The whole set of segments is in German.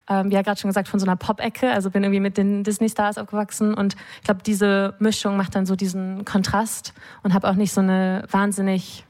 wie ja gerade schon gesagt, von so einer Pop-Ecke. Also bin irgendwie mit den Disney-Stars aufgewachsen und ich glaube, diese Mischung macht dann so diesen Kontrast und habe auch nicht so eine wahnsinnig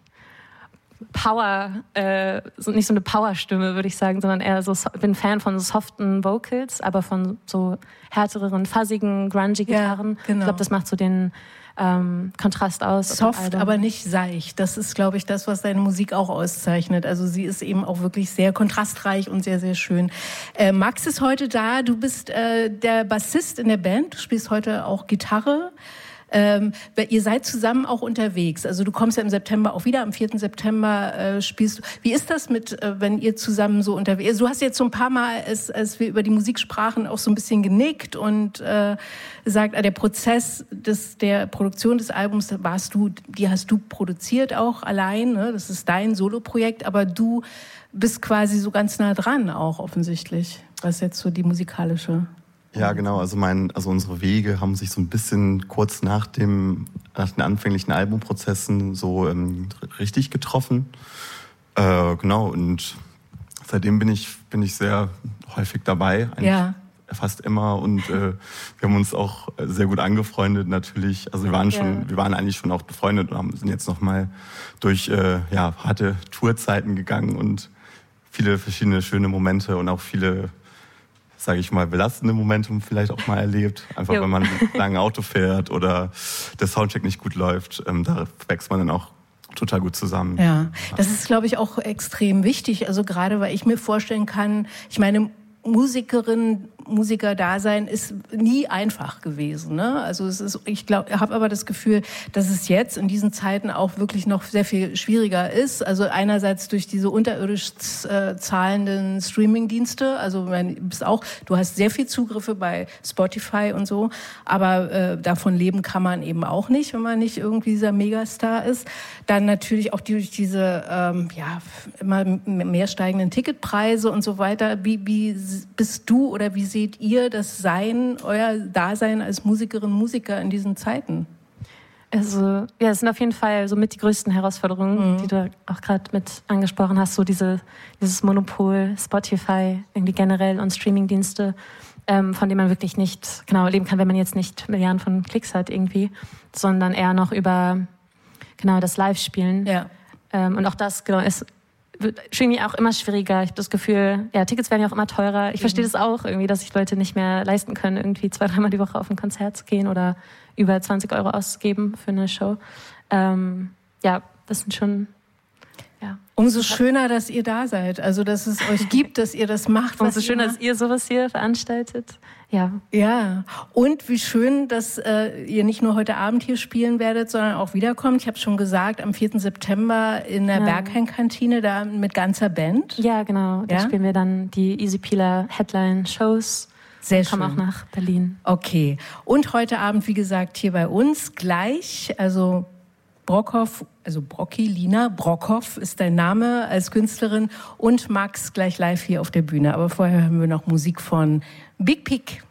nicht so eine Power-Stimme, würde ich sagen, sondern eher so, bin Fan von so soften Vocals, aber von so härteren, fuzzigen, grungy Gitarren. Ja, genau. Ich glaube, das macht so den Kontrast aus. Soft, aber nicht seicht. Das ist, glaube ich, das, was deine Musik auch auszeichnet. Also sie ist eben auch wirklich sehr kontrastreich und sehr, sehr schön. Max ist heute da. Du bist der Bassist in der Band. Du spielst heute auch Gitarre. Ihr seid zusammen auch unterwegs. Also du kommst ja im September auch wieder, am 4. September spielst du. Wie ist das wenn ihr zusammen so unterwegs seid? Du hast jetzt so ein paar Mal, als wir über die Musik sprachen, auch so ein bisschen genickt und gesagt, der Prozess der Produktion des Albums, die hast du produziert auch allein, ne? Das ist dein Soloprojekt, aber du bist quasi so ganz nah dran auch offensichtlich, was jetzt so die musikalische... Ja, genau. Also unsere Wege haben sich so ein bisschen kurz nach den anfänglichen Albumprozessen so richtig getroffen. Genau. Und seitdem bin ich sehr häufig dabei. Ja. Fast immer. Und wir haben uns auch sehr gut angefreundet natürlich. Also wir waren eigentlich schon auch befreundet und sind jetzt noch mal durch harte Tourzeiten gegangen und viele verschiedene schöne Momente und auch viele, sage ich mal, belastende Momente vielleicht auch mal erlebt. Einfach wenn man lange Auto fährt oder der Soundcheck nicht gut läuft. Da wächst man dann auch total gut zusammen. Ja, das ist, glaube ich, auch extrem wichtig. Also gerade, weil ich mir vorstellen kann, ich meine, Musiker-Dasein ist nie einfach gewesen, ne? Also ich habe aber das Gefühl, dass es jetzt in diesen Zeiten auch wirklich noch sehr viel schwieriger ist. Also einerseits durch diese unterirdisch zahlenden Streaming-Dienste. Also du hast sehr viel Zugriffe bei Spotify und so, aber davon leben kann man eben auch nicht, wenn man nicht irgendwie dieser Megastar ist. Dann natürlich auch durch diese immer mehr steigenden Ticketpreise und so weiter. Wie bist du oder wie seht ihr euer Dasein als Musikerin, Musiker in diesen Zeiten? Also, ja, es sind auf jeden Fall so mit die größten Herausforderungen, die du auch gerade mit angesprochen hast, so dieses Monopol, Spotify, irgendwie generell und Streamingdienste, von dem man wirklich nicht genau leben kann, wenn man jetzt nicht Milliarden von Klicks hat irgendwie, sondern eher noch über das Live-Spielen. Ja. Und auch das wird irgendwie auch immer schwieriger. Ich habe das Gefühl, Tickets werden ja auch immer teurer. Ich verstehe das auch irgendwie, dass sich Leute nicht mehr leisten können, irgendwie 2-3 Mal die Woche auf ein Konzert zu gehen oder über 20 € auszugeben für eine Show. Das sind schon... Ja. Umso schöner, dass ihr da seid. Also, dass es euch gibt, dass ihr das macht. Umso schöner, dass ihr sowas hier veranstaltet. Ja. Ja. Und wie schön, dass ihr nicht nur heute Abend hier spielen werdet, sondern auch wiederkommt. Ich habe schon gesagt, am 4. September in der Berghain-Kantine, da mit ganzer Band. Ja, genau. Da spielen wir dann die Easy Peeler Headline-Shows. Sehr schön. Kommen auch nach Berlin. Okay. Und heute Abend, wie gesagt, hier bei uns gleich, also Brockhoff, also Lina Brockhoff ist dein Name als Künstlerin und Max gleich live hier auf der Bühne. Aber vorher hören wir noch Musik von Big Pig.